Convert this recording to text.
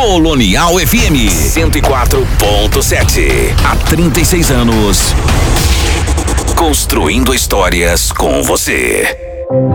Colonial FM 104.7. Há 36 anos. Construindo histórias com você.